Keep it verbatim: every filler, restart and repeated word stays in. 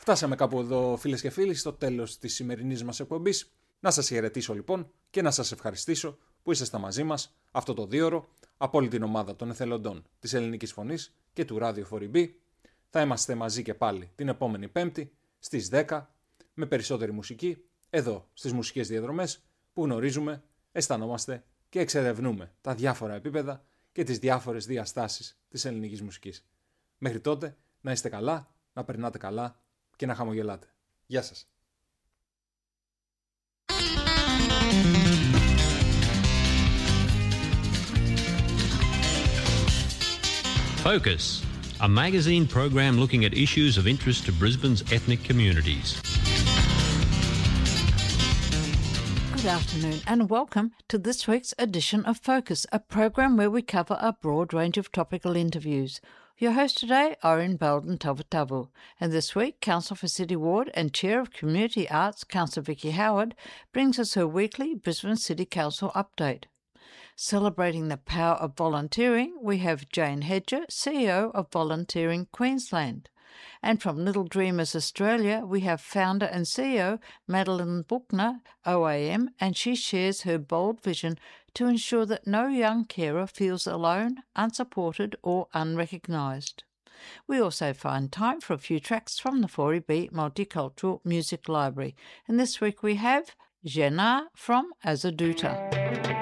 Φτάσαμε κάπου εδώ, φίλες και φίλοι, στο τέλος της σημερινής μας εκπομπής. Να σας χαιρετήσω λοιπόν και να σας ευχαριστήσω που είσαστε μαζί μας αυτό το δίωρο από όλη την ομάδα των εθελοντών της Ελληνικής Φωνής και του Radio φορ μπι. Θα είμαστε μαζί και πάλι την επόμενη Πέμπτη στις δέκα με περισσότερη μουσική εδώ στις μουσικές διαδρομές που γνωρίζουμε, αισθανόμαστε και εξερευνούμε τα διάφορα επίπεδα και τις διάφορες διαστάσεις της ελληνικής μουσικής. Μέχρι τότε να είστε καλά, να περνάτε καλά και να χαμογελάτε. Γεια σας. Focus, a magazine program looking at issues of interest to Brisbane's ethnic communities. Good afternoon and welcome to this week's edition of Focus, a program where we cover a broad range of topical interviews. Your host today, Oren Belden Tavatavu, and this week, Councillor for City Ward and Chair of Community Arts, Councillor Vicky Howard, brings us her weekly Brisbane City Council update. Celebrating the power of volunteering, we have Jane Hedger, C E O of Volunteering Queensland. And from Little Dreamers Australia, we have founder and C E O Madeline Buchner, O A M, and she shares her bold vision to ensure that no young carer feels alone, unsupported or unrecognised. We also find time for a few tracks from the four B Multicultural Music Library. And this week we have Jenna from Azaduta.